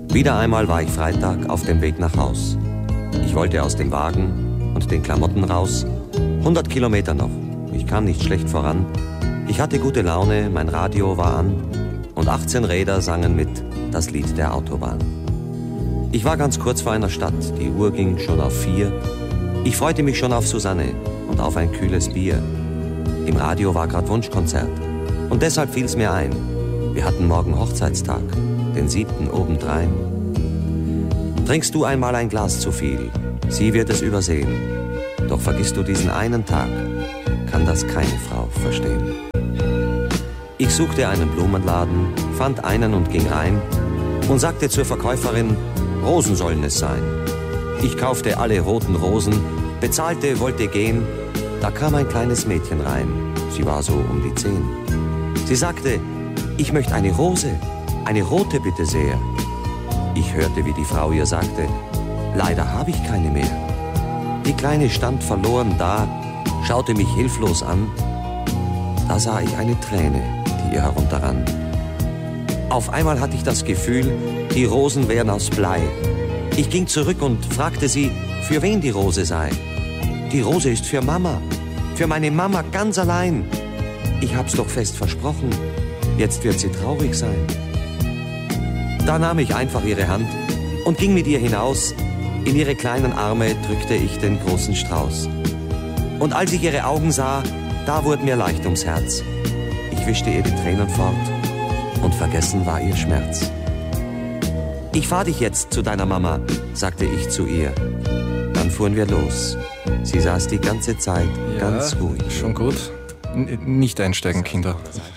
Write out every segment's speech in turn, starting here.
Wieder einmal war ich Freitag auf dem Weg nach Haus. Ich wollte aus dem Wagen und den Klamotten raus. 100 Kilometer noch. Ich kam nicht schlecht voran. Ich hatte gute Laune, mein Radio war an und 18 Räder sangen mit das Lied der Autobahn. Ich war ganz kurz vor einer Stadt, die Uhr ging schon auf 4. Ich freute mich schon auf Susanne und auf ein kühles Bier. Im Radio war grad Wunschkonzert und deshalb fiel's mir ein. Wir hatten morgen Hochzeitstag, den 7. obendrein. Trinkst du einmal ein Glas zu viel, sie wird es übersehen. Doch vergisst du diesen einen Tag, kann das keine Frau verstehen. Ich suchte einen Blumenladen, fand einen und ging rein und sagte zur Verkäuferin, Rosen sollen es sein. Ich kaufte alle roten Rosen, bezahlte, wollte gehen. Da kam ein kleines Mädchen rein, sie war so um die 10. Sie sagte, ich möchte eine Rose, eine rote bitte sehr. Ich hörte, wie die Frau ihr sagte, leider habe ich keine mehr. Die Kleine stand verloren da, schaute mich hilflos an. Da sah ich eine Träne, die ihr herunterrann. Auf einmal hatte ich das Gefühl, die Rosen wären aus Blei. Ich ging zurück und fragte sie, für wen die Rose sei. Die Rose ist für Mama, für meine Mama ganz allein. Ich hab's doch fest versprochen, jetzt wird sie traurig sein. Da nahm ich einfach ihre Hand und ging mit ihr hinaus. In ihre kleinen Arme drückte ich den großen Strauß. Und als ich ihre Augen sah, da wurde mir leicht ums Herz. Ich wischte ihr die Tränen fort und vergessen war ihr Schmerz. Ich fahr dich jetzt zu deiner Mama, sagte ich zu ihr. Dann fuhren wir los. Sie saß die ganze Zeit ganz ruhig. Schon gut. Nicht einsteigen, Kinder.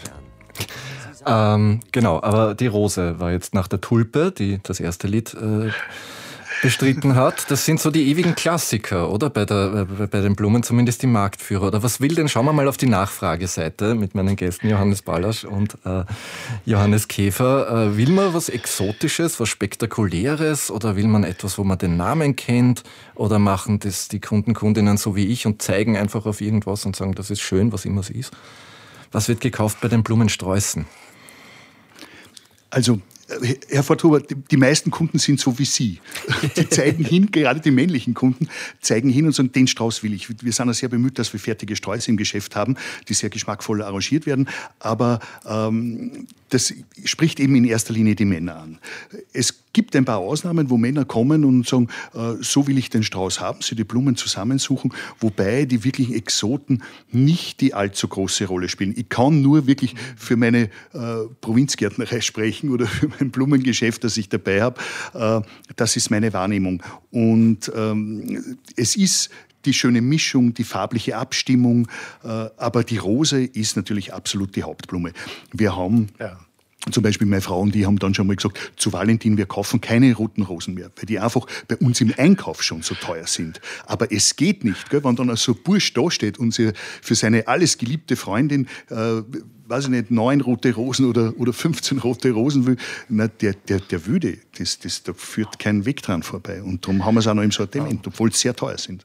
Genau, aber die Rose war jetzt nach der Tulpe, die das erste Lied bestritten hat. Das sind so die ewigen Klassiker, oder? Bei den Blumen zumindest die Marktführer. Oder was will denn, schauen wir mal auf die Nachfrageseite mit meinen Gästen Johannes Ballasch und Johannes Käfer. Will man was Exotisches, was Spektakuläres oder will man etwas, wo man den Namen kennt? Oder machen das die Kunden, Kundinnen so wie ich und zeigen einfach auf irgendwas und sagen, das ist schön, was immer es ist? Was wird gekauft bei den Blumensträußen? Also, Herr Forthuber, die meisten Kunden sind so wie Sie. Die zeigen hin, gerade die männlichen Kunden, zeigen hin und sagen, den Strauß will ich. Wir sind ja sehr bemüht, dass wir fertige Sträuße im Geschäft haben, die sehr geschmackvoll arrangiert werden. Aber das spricht eben in erster Linie die Männer an. Es gibt ein paar Ausnahmen, wo Männer kommen und sagen, so will ich den Strauß haben, sie die Blumen zusammensuchen, wobei die wirklichen Exoten nicht die allzu große Rolle spielen. Ich kann nur wirklich für meine Provinzgärtnerei sprechen oder für mein Blumengeschäft, das ich dabei habe. Das ist meine Wahrnehmung. Und es ist die schöne Mischung, die farbliche Abstimmung, aber die Rose ist natürlich absolut die Hauptblume. Wir haben zum Beispiel meine Frau und die haben dann schon mal gesagt, zu Valentin, wir kaufen keine roten Rosen mehr, weil die einfach bei uns im Einkauf schon so teuer sind. Aber es geht nicht, gell, wenn dann so ein Bursch da steht und sie für seine alles geliebte Freundin, weiß ich nicht, 9 rote Rosen oder 15 rote Rosen will, na, der würde, da führt kein Weg dran vorbei. Und darum haben wir es auch noch im Sortiment, obwohl es sehr teuer sind.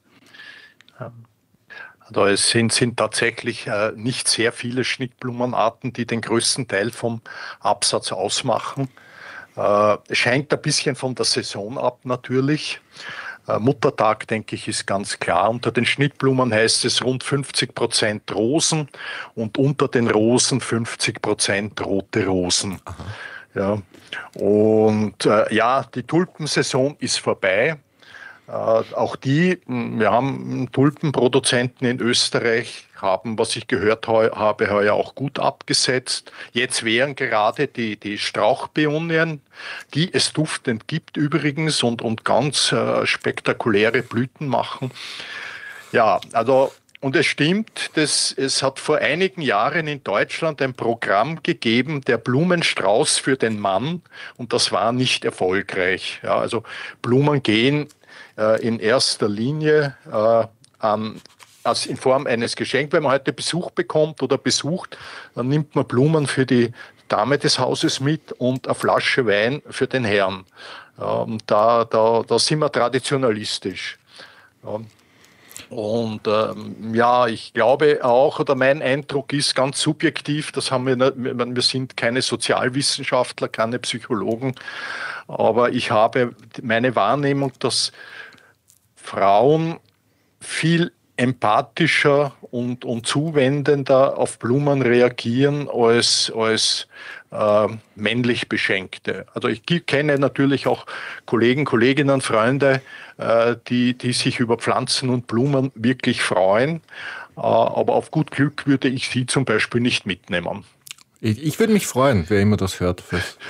Da sind tatsächlich nicht sehr viele Schnittblumenarten, die den größten Teil vom Absatz ausmachen. Es hängt ein bisschen von der Saison ab natürlich. Muttertag, denke ich, ist ganz klar. Unter den Schnittblumen heißt es rund 50% Rosen und unter den Rosen 50% rote Rosen. Ja. Und die Tulpensaison ist vorbei. Auch wir haben Tulpenproduzenten in Österreich, haben, was ich gehört habe, heuer auch gut abgesetzt. Jetzt wären gerade die Strauchbeonien, die es duftend gibt übrigens und ganz spektakuläre Blüten machen. Ja, also und es stimmt, es hat vor einigen Jahren in Deutschland ein Programm gegeben, der Blumenstrauß für den Mann, und das war nicht erfolgreich. Ja, also Blumen gehen in erster Linie in Form eines Geschenks. Wenn man heute Besuch bekommt oder besucht, dann nimmt man Blumen für die Dame des Hauses mit und eine Flasche Wein für den Herrn. Da sind wir traditionalistisch. Und ich glaube auch, oder mein Eindruck ist ganz subjektiv, das haben wir sind keine Sozialwissenschaftler, keine Psychologen, aber ich habe meine Wahrnehmung, dass Frauen viel empathischer und zuwendender auf Blumen reagieren als männlich Beschenkte. Also ich kenne natürlich auch Kollegen, Kolleginnen, Freunde, die sich über Pflanzen und Blumen wirklich freuen. Aber auf gut Glück würde ich sie zum Beispiel nicht mitnehmen. Ich würde mich freuen, wer immer das hört.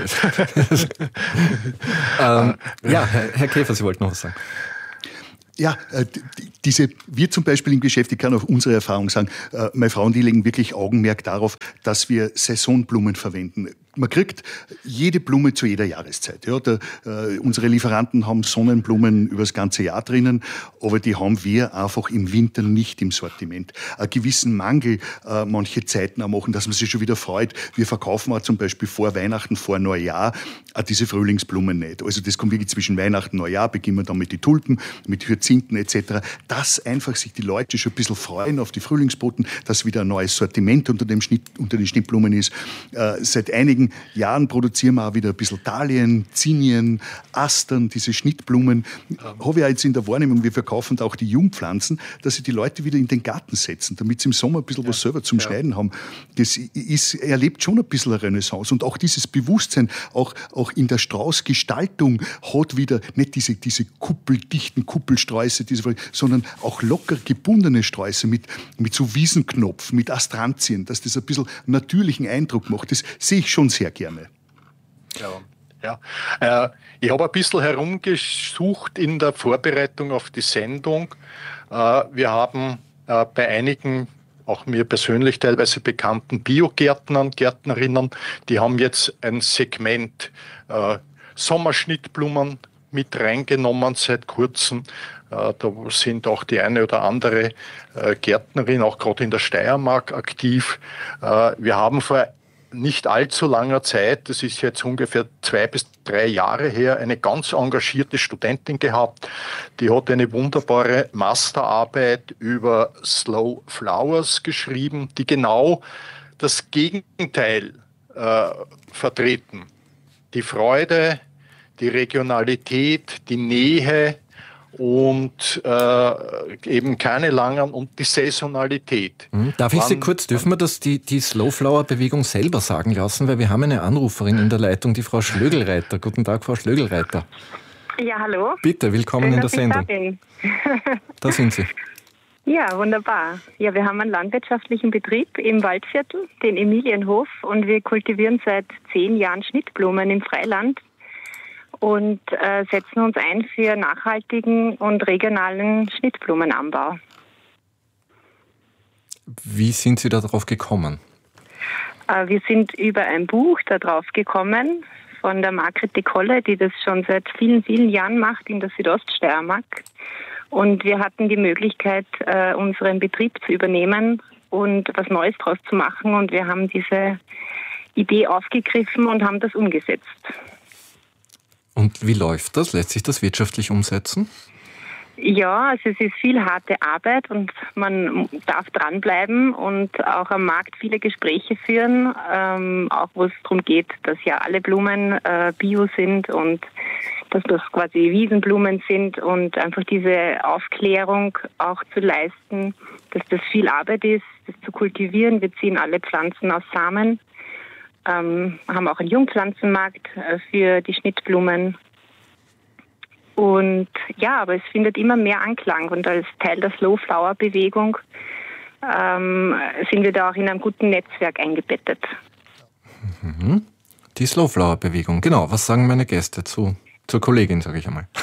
Herr Käfer, Sie wollten noch was sagen. Ja, wir zum Beispiel im Geschäft, ich kann auch unsere Erfahrung sagen, meine Frauen, die legen wirklich Augenmerk darauf, dass wir Saisonblumen verwenden. Man kriegt jede Blume zu jeder Jahreszeit. Ja, unsere Lieferanten haben Sonnenblumen über das ganze Jahr drinnen, aber die haben wir einfach im Winter nicht im Sortiment. Einen gewissen Mangel manche Zeiten auch machen, dass man sich schon wieder freut. Wir verkaufen auch zum Beispiel vor Weihnachten, vor Neujahr diese Frühlingsblumen nicht. Also das kommt wirklich zwischen Weihnachten und Neujahr, beginnen wir dann mit den Tulpen, mit Hyazinthen etc. Dass einfach sich die Leute schon ein bisschen freuen auf die Frühlingsboten, dass wieder ein neues Sortiment unter den Schnittblumen ist. Seit einigen Jahren produzieren wir auch wieder ein bisschen Dahlien, Zinien, Astern, diese Schnittblumen. Habe ich auch jetzt in der Wahrnehmung, wir verkaufen da auch die Jungpflanzen, dass sie die Leute wieder in den Garten setzen, damit sie im Sommer ein bisschen was selber zum Schneiden haben. Das erlebt schon ein bisschen eine Renaissance. Und auch dieses Bewusstsein, auch in der Straußgestaltung hat wieder nicht diese kuppeldichten Kuppelsträuße, sondern auch locker gebundene Sträuße mit so Wiesenknopf, mit Astrantien, dass das ein bisschen natürlichen Eindruck macht. Das sehe ich schon sehr gerne. Ja. Ich habe ein bisschen herumgesucht in der Vorbereitung auf die Sendung. Wir haben bei einigen, auch mir persönlich teilweise bekannten Biogärtnern, Gärtnerinnen, die haben jetzt ein Segment Sommerschnittblumen mit reingenommen seit kurzem. Da sind auch die eine oder andere Gärtnerin, auch gerade in der Steiermark, aktiv. Wir haben vor nicht allzu langer Zeit, das ist jetzt ungefähr 2 bis 3 Jahre her, eine ganz engagierte Studentin gehabt. Die hat eine wunderbare Masterarbeit über Slow Flowers geschrieben, die genau das Gegenteil vertreten. Die Freude, die Regionalität, die Nähe und eben keine langen und die Saisonalität. Darf ich Sie kurz, dürfen wir das die Slowflower-Bewegung selber sagen lassen, weil wir haben eine Anruferin in der Leitung, die Frau Schlögelreiter. Guten Tag, Frau Schlögelreiter. Ja, hallo. Bitte, willkommen in der Sendung. Da sind Sie. Ja, wunderbar. Ja, wir haben einen landwirtschaftlichen Betrieb im Waldviertel, den Emilienhof, und wir kultivieren seit 10 Jahren Schnittblumen im Freiland und setzen uns ein für nachhaltigen und regionalen Schnittblumenanbau. Wie sind Sie darauf gekommen? Wir sind über ein Buch darauf gekommen von der Margret de Kolle, die das schon seit vielen, vielen Jahren macht in der Südoststeiermark. Und wir hatten die Möglichkeit, unseren Betrieb zu übernehmen und was Neues draus zu machen. Und wir haben diese Idee aufgegriffen und haben das umgesetzt. Und wie läuft das? Lässt sich das wirtschaftlich umsetzen? Ja, also es ist viel harte Arbeit und man darf dranbleiben und auch am Markt viele Gespräche führen, auch wo es darum geht, dass ja alle Blumen bio sind und dass das quasi Wiesenblumen sind und einfach diese Aufklärung auch zu leisten, dass das viel Arbeit ist, das zu kultivieren. Wir ziehen alle Pflanzen aus Samen, haben auch einen Jungpflanzenmarkt für die Schnittblumen. Und ja, aber es findet immer mehr Anklang und als Teil der Slow-Flower-Bewegung sind wir da auch in einem guten Netzwerk eingebettet. Die Slow-Flower-Bewegung, genau. Was sagen meine Gäste zur Kollegin, sage ich einmal?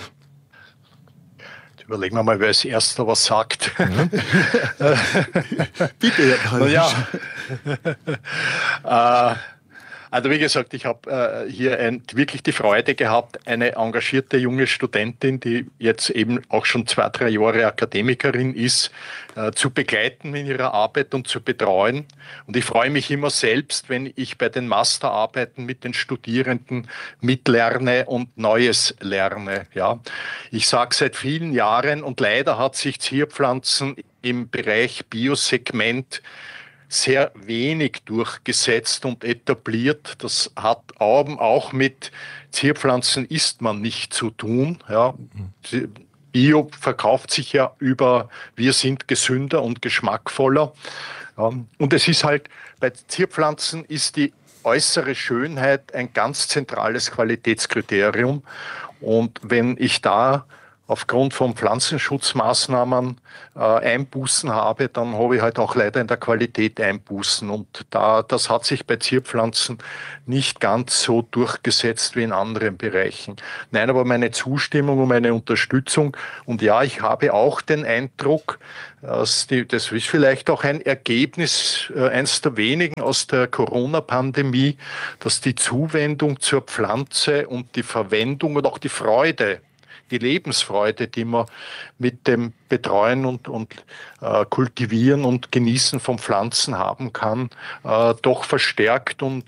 Überlegen wir mal, wer als Erster was sagt. Ja. Bitte, ja. Also wie gesagt, ich habe hier wirklich die Freude gehabt, eine engagierte junge Studentin, die jetzt eben auch schon 2-3 Jahre Akademikerin ist, zu begleiten in ihrer Arbeit und zu betreuen. Und ich freue mich immer selbst, wenn ich bei den Masterarbeiten mit den Studierenden mitlerne und Neues lerne. Ja, ich sage seit vielen Jahren, und leider hat sich Zierpflanzen im Bereich Biosegment sehr wenig durchgesetzt und etabliert. Das hat auch mit Zierpflanzen isst man nicht zu tun. Ja. Bio verkauft sich ja über wir sind gesünder und geschmackvoller. Ja. Und es ist halt, bei Zierpflanzen ist die äußere Schönheit ein ganz zentrales Qualitätskriterium. Und wenn ich da aufgrund von Pflanzenschutzmaßnahmen Einbußen habe, dann habe ich halt auch leider in der Qualität Einbußen. Und das hat sich bei Zierpflanzen nicht ganz so durchgesetzt wie in anderen Bereichen. Nein, aber meine Zustimmung und meine Unterstützung. Und ja, ich habe auch den Eindruck, das ist vielleicht auch ein Ergebnis, eines der wenigen aus der Corona-Pandemie, dass die Zuwendung zur Pflanze und die Verwendung und auch die Freude, die Lebensfreude, die man mit dem Betreuen und Kultivieren und Genießen von Pflanzen haben kann, doch verstärkt und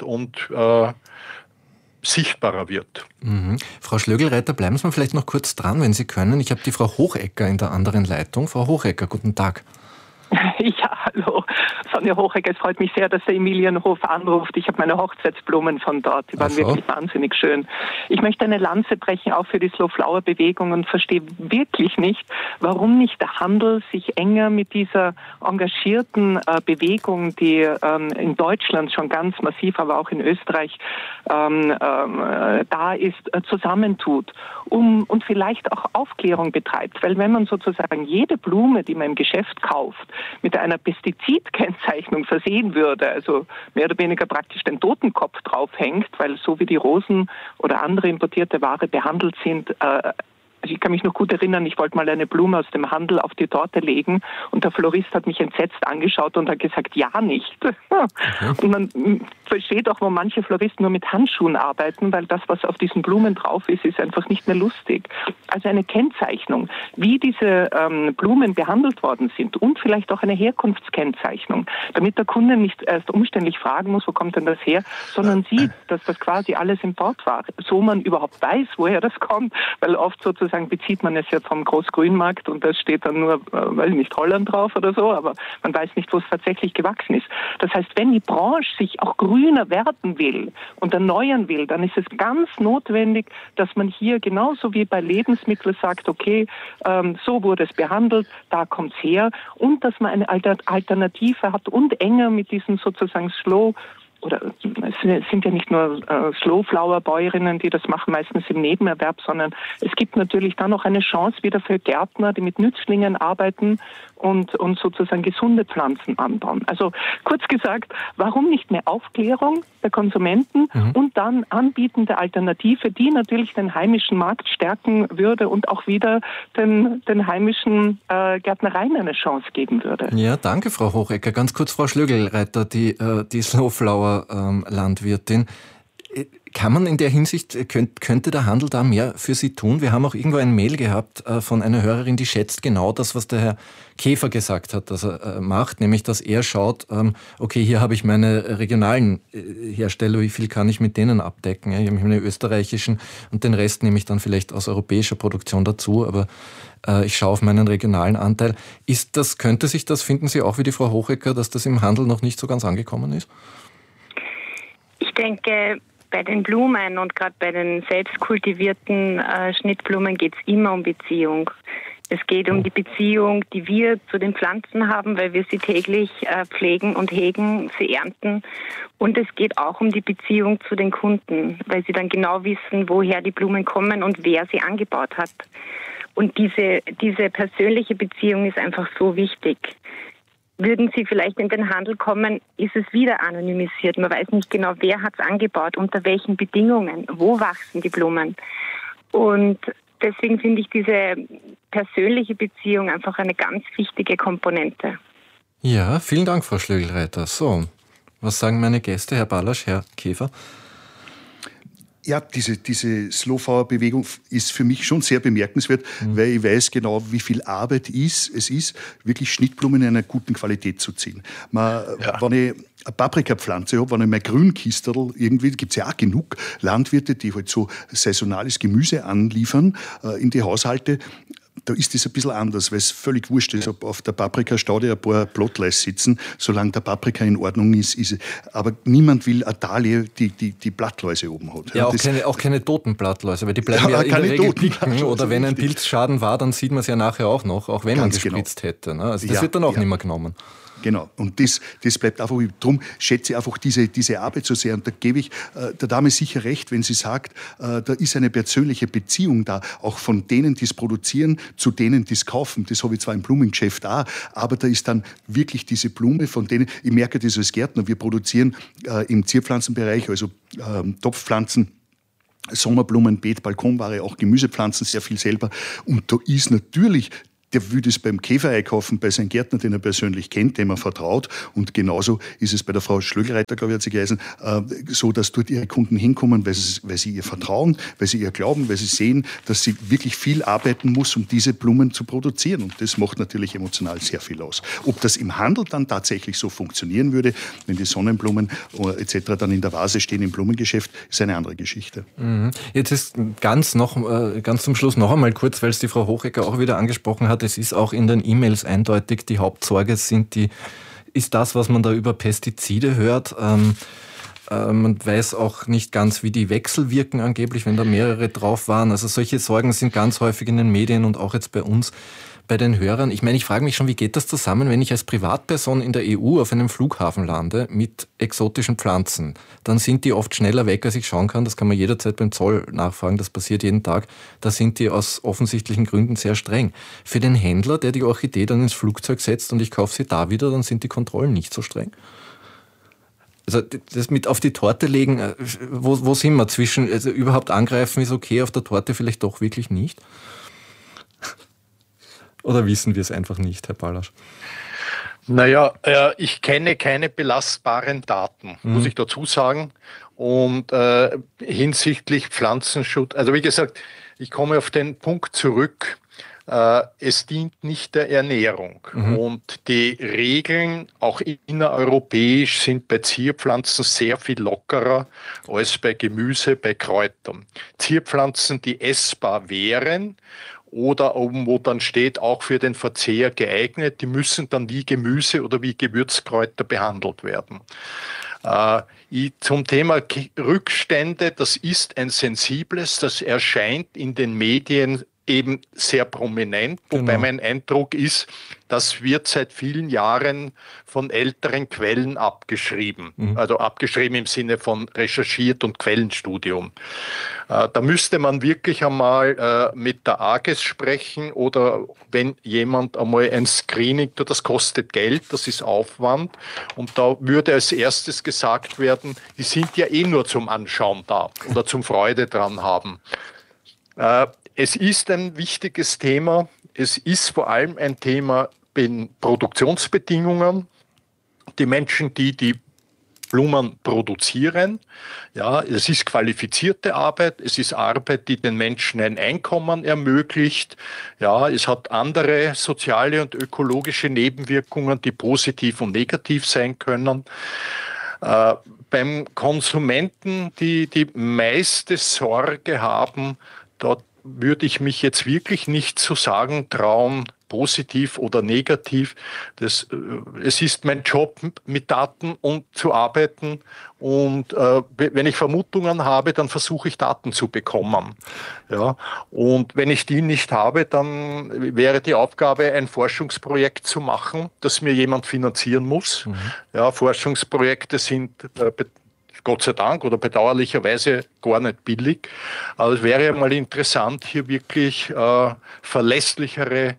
sichtbarer wird. Mhm. Frau Schlögelreiter, bleiben Sie mal vielleicht noch kurz dran, wenn Sie können. Ich habe die Frau Hochecker in der anderen Leitung. Frau Hochecker, guten Tag. Ja, hallo, Sonja Hochecker. Es freut mich sehr, dass der Emilienhof anruft. Ich habe meine Hochzeitsblumen von dort. Die waren wirklich wahnsinnig schön. Ich möchte eine Lanze brechen, auch für die Slow-Flower-Bewegung, und verstehe wirklich nicht, warum nicht der Handel sich enger mit dieser engagierten Bewegung, die in Deutschland schon ganz massiv, aber auch in Österreich da ist, zusammentut und vielleicht auch Aufklärung betreibt. Weil wenn man sozusagen jede Blume, die man im Geschäft kauft, mit einer Pestizidkennzeichnung versehen würde, also mehr oder weniger praktisch den Totenkopf draufhängt, weil so wie die Rosen oder andere importierte Ware behandelt sind, also ich kann mich noch gut erinnern, ich wollte mal eine Blume aus dem Handel auf die Torte legen und der Florist hat mich entsetzt angeschaut und hat gesagt, ja nicht. Und man versteht auch, wo manche Floristen nur mit Handschuhen arbeiten, weil das, was auf diesen Blumen drauf ist, ist einfach nicht mehr lustig. Also eine Kennzeichnung, wie diese Blumen behandelt worden sind und vielleicht auch eine Herkunftskennzeichnung, damit der Kunde nicht erst umständlich fragen muss, wo kommt denn das her, sondern sieht, dass das quasi alles Import war, so man überhaupt weiß, woher das kommt, weil oft sozusagen bezieht man es ja vom Großgrünmarkt und da steht dann nur, weiß ich nicht, Holland drauf oder so, aber man weiß nicht, wo es tatsächlich gewachsen ist. Das heißt, wenn die Branche sich auch grüner werden will und erneuern will, dann ist es ganz notwendig, dass man hier genauso wie bei Lebensmitteln sagt, okay, so wurde es behandelt, da kommt es her, und dass man eine Alternative hat und enger mit diesen sozusagen oder es sind ja nicht nur Slow-Flower-Bäuerinnen, die das machen, meistens im Nebenerwerb, sondern es gibt natürlich dann noch eine Chance wieder für Gärtner, die mit Nützlingen arbeiten und sozusagen gesunde Pflanzen anbauen. Also kurz gesagt, warum nicht mehr Aufklärung der Konsumenten und dann Anbieten der Alternative, die natürlich den heimischen Markt stärken würde und auch wieder den heimischen Gärtnereien eine Chance geben würde. Ja, danke, Frau Hochecker. Ganz kurz, Frau Schlögelreiter, die Slowflower Landwirtin. Kann man in der Hinsicht, könnte der Handel da mehr für Sie tun? Wir haben auch irgendwo ein Mail gehabt von einer Hörerin, die schätzt genau das, was der Herr Käfer gesagt hat, dass er macht, nämlich, dass er schaut, okay, hier habe ich meine regionalen Hersteller, wie viel kann ich mit denen abdecken? Ich habe meine österreichischen und den Rest nehme ich dann vielleicht aus europäischer Produktion dazu, aber ich schaue auf meinen regionalen Anteil. Finden Sie auch wie die Frau Hochecker, dass das im Handel noch nicht so ganz angekommen ist? Ich denke, bei den Blumen und gerade bei den selbst kultivierten Schnittblumen geht es immer um Beziehung. Es geht um die Beziehung, die wir zu den Pflanzen haben, weil wir sie täglich pflegen und hegen, sie ernten. Und es geht auch um die Beziehung zu den Kunden, weil sie dann genau wissen, woher die Blumen kommen und wer sie angebaut hat. Und diese persönliche Beziehung ist einfach so wichtig. Würden Sie vielleicht in den Handel kommen, ist es wieder anonymisiert. Man weiß nicht genau, wer hat es angebaut, unter welchen Bedingungen, wo wachsen die Blumen. Und deswegen finde ich diese persönliche Beziehung einfach eine ganz wichtige Komponente. Ja, vielen Dank, Frau Schlögelreiter. So, Was sagen meine Gäste, Herr Ballasch, Herr Käfer? Ja, diese Slowflower-Bewegung ist für mich schon sehr bemerkenswert, weil ich weiß genau, wie viel Arbeit es ist, wirklich Schnittblumen in einer guten Qualität zu ziehen. Wenn ich eine Paprikapflanze habe, wenn ich mein Grünkistel irgendwie, gibt es ja auch genug Landwirte, die halt so saisonales Gemüse anliefern in die Haushalte. Da ist das ein bisschen anders, weil es völlig wurscht ist, ob auf der Paprikastaude ein paar Blattleis sitzen, solange der Paprika in Ordnung ist. Aber niemand will eine Dahlie, die Blattläuse oben hat. Ja, auch keine toten Blattläuse, weil die bleiben ja in der Regel picken. Oder wenn ein Pilzschaden war, dann sieht man es ja nachher auch noch, auch wenn man gespritzt hätte. Ne? Also das wird dann auch nicht mehr genommen. Genau, und das bleibt einfach, darum schätze ich einfach diese Arbeit so sehr. Und da gebe ich der Dame sicher recht, wenn sie sagt, da ist eine persönliche Beziehung da, auch von denen, die es produzieren, zu denen, die es kaufen. Das habe ich zwar im Blumengeschäft auch, aber da ist dann wirklich diese Blume, von denen, ich merke das als Gärtner, wir produzieren im Zierpflanzenbereich, also Topfpflanzen, Sommerblumen, Beet, Balkonware, auch Gemüsepflanzen, sehr viel selber. Und da ist natürlich, der will das beim Käfer einkaufen, bei seinem Gärtner, den er persönlich kennt, dem er vertraut. Und genauso ist es bei der Frau Schlögelreiter, glaube ich, hat sie geheißen, so, dass dort ihre Kunden hinkommen, weil sie ihr vertrauen, weil sie ihr glauben, weil sie sehen, dass sie wirklich viel arbeiten muss, um diese Blumen zu produzieren. Und das macht natürlich emotional sehr viel aus. Ob das im Handel dann tatsächlich so funktionieren würde, wenn die Sonnenblumen etc. dann in der Vase stehen im Blumengeschäft, ist eine andere Geschichte. Jetzt ist ganz zum Schluss noch einmal kurz, weil es die Frau Hochecker auch wieder angesprochen hat, es ist auch in den E-Mails eindeutig, die Hauptsorge ist das, was man da über Pestizide hört. Man weiß auch nicht ganz, wie die wechselwirken angeblich, wenn da mehrere drauf waren. Also solche Sorgen sind ganz häufig in den Medien und auch jetzt bei uns, bei den Hörern. Ich meine, ich frage mich schon, wie geht das zusammen, wenn ich als Privatperson in der EU auf einem Flughafen lande mit exotischen Pflanzen? Dann sind die oft schneller weg, als ich schauen kann. Das kann man jederzeit beim Zoll nachfragen. Das passiert jeden Tag. Da sind die aus offensichtlichen Gründen sehr streng. Für den Händler, der die Orchidee dann ins Flugzeug setzt und ich kaufe sie da wieder, dann sind die Kontrollen nicht so streng. Also das mit auf die Torte legen, wo sind wir zwischen, also überhaupt angreifen ist okay, auf der Torte vielleicht doch wirklich nicht? Oder wissen wir es einfach nicht, Herr Ballasch? Naja, ich kenne keine belastbaren Daten, muss ich dazu sagen. Und hinsichtlich Pflanzenschutz, also wie gesagt, ich komme auf den Punkt zurück, es dient nicht der Ernährung. Und die Regeln, auch innereuropäisch, sind bei Zierpflanzen sehr viel lockerer als bei Gemüse, bei Kräutern. Zierpflanzen, die essbar wären, oder wo dann steht, auch für den Verzehr geeignet, die müssen dann wie Gemüse oder wie Gewürzkräuter behandelt werden. Zum Thema Rückstände, das ist ein sensibles, das erscheint in den Medien eben sehr prominent, wobei mein Eindruck ist, das wird seit vielen Jahren von älteren Quellen abgeschrieben. Also abgeschrieben im Sinne von recherchiert und Quellenstudium. Da müsste man wirklich einmal mit der AGES sprechen oder wenn jemand einmal ein Screening, das kostet Geld, das ist Aufwand. Und da würde als erstes gesagt werden, die sind ja eh nur zum Anschauen da oder zum Freude dran haben. Es ist ein wichtiges Thema. Es ist vor allem ein Thema in Produktionsbedingungen. Die Menschen, die Blumen produzieren, ja, es ist qualifizierte Arbeit. Es ist Arbeit, die den Menschen ein Einkommen ermöglicht. Ja, es hat andere soziale und ökologische Nebenwirkungen, die positiv und negativ sein können. Beim Konsumenten, die meiste Sorge haben, dort würde ich mich jetzt wirklich nicht zu sagen trauen, positiv oder negativ. Es ist mein Job, mit Daten zu arbeiten. Und wenn ich Vermutungen habe, dann versuche ich Daten zu bekommen. Ja? Und wenn ich die nicht habe, dann wäre die Aufgabe, ein Forschungsprojekt zu machen, das mir jemand finanzieren muss. Ja, Forschungsprojekte sind Gott sei Dank oder bedauerlicherweise gar nicht billig. Aber es wäre mal interessant, hier wirklich verlässlichere,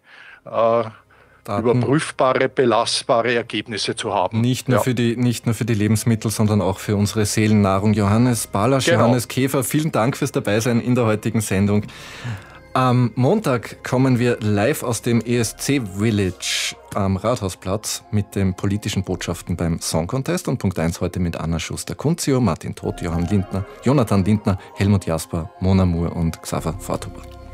überprüfbare, belastbare Ergebnisse zu haben. Nicht nur für die Lebensmittel, sondern auch für unsere Seelennahrung. Johannes Ballasch, Johannes Käfer, vielen Dank fürs Dabeisein in der heutigen Sendung. Am Montag kommen wir live aus dem ESC Village am Rathausplatz mit den politischen Botschaften beim Song Contest und Punkt 1 heute mit Anna Schuster-Kunzio, Martin Todt, Jonathan Lindner, Helmut Jasper, Mona Moore und Xaver Vortuber.